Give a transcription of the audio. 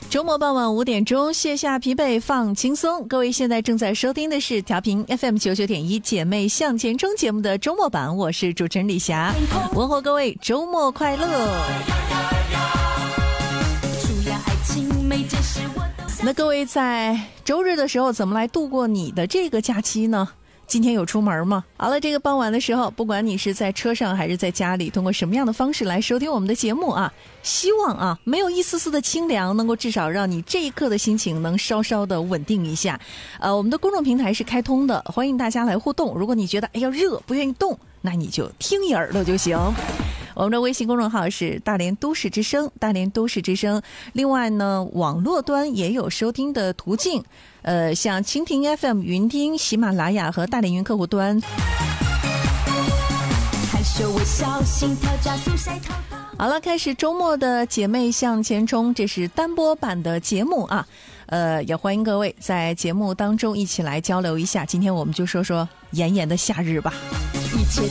周末傍晚5点钟，卸下疲惫放轻松。各位现在正在收听的是调频 FM99.1姐妹向前冲节目的周末版，我是主持人李霞，问候各位周末快乐。那各位在周日的时候怎么来度过你的这个假期呢？今天有出门吗？好了，这个傍晚的时候，不管你是在车上还是在家里，通过什么样的方式来收听我们的节目啊，希望啊没有一丝丝的清凉，能够至少让你这一刻的心情能稍稍的稳定一下。我们的公众平台是开通的，欢迎大家来互动。如果你觉得哎呀热不愿意动，那你就听一耳朵就行。我们的微信公众号是大连都市之声，大连都市之声。另外呢，网络端也有收听的途径，像蜻蜓 FM、云听、喜马拉雅和大连云客户端。好了，开始周末的姐妹向前冲，这是单播版的节目啊。也欢迎各位在节目当中一起来交流一下。今天我们就说说炎炎的夏日吧。